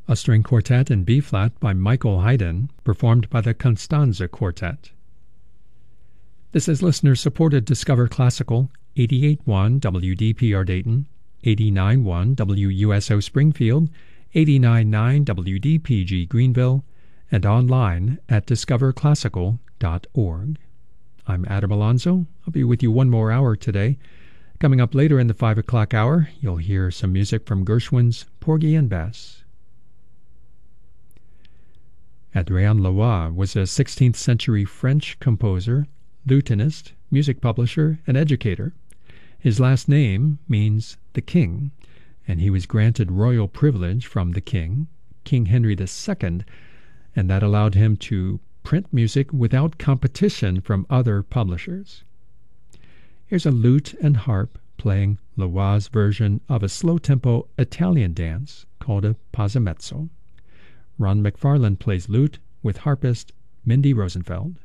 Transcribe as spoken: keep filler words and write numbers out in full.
a string quartet in B-flat by Michael Haydn, performed by the Constanze Quartet. This is listener-supported Discover Classical, eighty-eight point one W D P R Dayton, eighty-nine point one W U S O Springfield, eighty-nine point nine W D P G Greenville, and online at discover classical dot org. I'm Adam Alonso. I'll be with you one more hour today. Coming up later in the five o'clock hour, you'll hear some music from Gershwin's Porgy and Bess. Adrien Leroy was a sixteenth century French composer, lutenist, music publisher, and educator. His last name means the king, and he was granted royal privilege from the king, King Henry the Second, and that allowed him to print music without competition from other publishers. Here's a lute and harp playing Leroy's version of a slow-tempo Italian dance called a pasamezzo. Ron McFarland plays lute with harpist Mindy Rosenfeld.